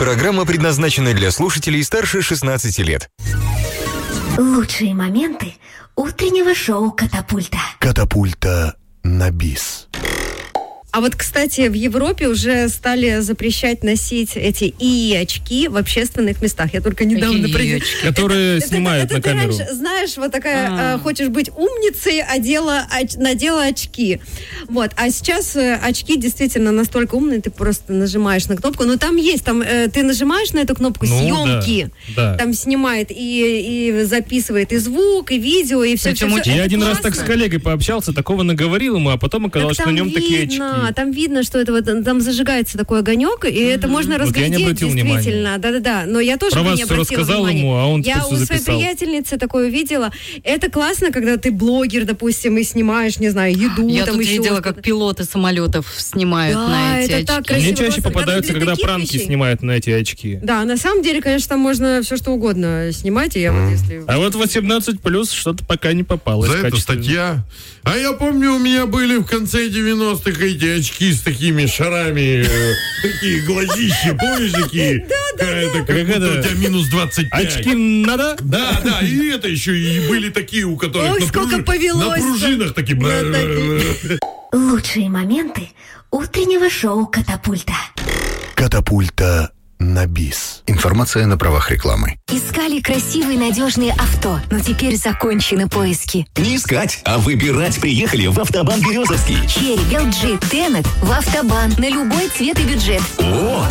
Программа предназначена для слушателей старше 16 лет. Лучшие моменты утреннего шоу «Катапульта». Катапульта на бис. А вот, кстати, в Европе уже стали запрещать носить эти ИИ-очки в общественных местах. Я только недавно... Которые снимают на камеру. Ты раньше, знаешь, вот такая, хочешь быть умницей, надела очки. Вот. А сейчас очки действительно настолько умные, ты просто нажимаешь на кнопку. Но там есть, ты нажимаешь на эту кнопку съемки. Да. Там снимает и записывает и звук, и видео, и все. Я один раз так с коллегой пообщался, такого наговорил ему, а потом оказалось, что на нем такие очки. Там видно, что это вот, там зажигается такой огонек, и это можно разглядеть действительно. Да-да-да. Но я тоже не обратила внимания. Ему, а он я у своей приятельницы такое увидела. Это классно, когда ты блогер, допустим, и снимаешь, не знаю, еду. Я тут видела, как пилоты самолетов снимают на эти очки. Так красиво. Мне чаще попадаются, когда пранки снимают на эти очки. Да, на самом деле, конечно, там можно все что угодно снимать. И я вот если... А вот 18+ что-то пока не попалось. За это статья. А я помню, у меня были в конце 90-х эти очки с такими шарами, такие глазища, помнишь, такие? Да. Как будто у тебя минус 25. Очки надо? Да, и это еще и были такие, у которых на пружинах такие. Лучшие моменты утреннего шоу «Катапульта». Катапульта на бис. Информация на правах рекламы. Искали красивые надежные авто, но теперь закончены поиски. Не искать, а выбирать приехали в Автобан Березовский. Черри, LG, Тенет в Автобан на любой цвет и бюджет. О,